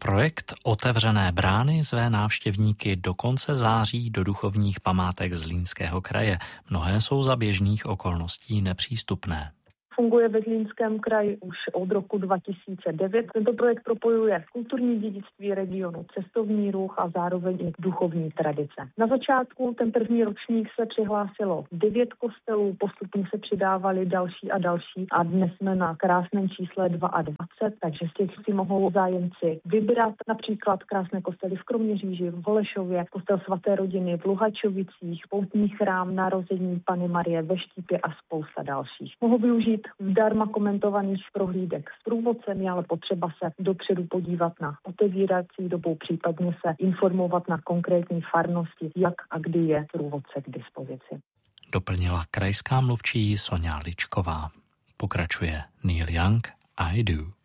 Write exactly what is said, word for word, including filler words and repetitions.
Projekt Otevřené brány zve návštěvníky do konce září do duchovních památek Zlínského kraje. Mnohé jsou za běžných okolností nepřístupné. Funguje ve Zlínském kraji už od roku dva tisíce devět. Tento projekt propojuje kulturní dědictví regionu, cestovní ruch a zároveň i duchovní tradice. Na začátku ten první ročník se přihlásilo devět kostelů, postupně se přidávali další a další a dnes jsme na krásném čísle dvacet dva, takže z těch si mohou zájemci vybrat například krásné kostely v Kroměříži, v Holešově, kostel svaté rodiny v Luhačovicích, poutní chrám narození Panny Marie ve Štípě a spousta dalších. Mohou využít zdarma komentovaných prohlídek s průvodcem, je ale potřeba se dopředu podívat na otevírací dobu, případně se informovat na konkrétní farnosti, jak a kdy je průvodce k dispozici. Doplnila krajská mluvčí Soňa Ličková. Pokračuje Neil Young, I Do.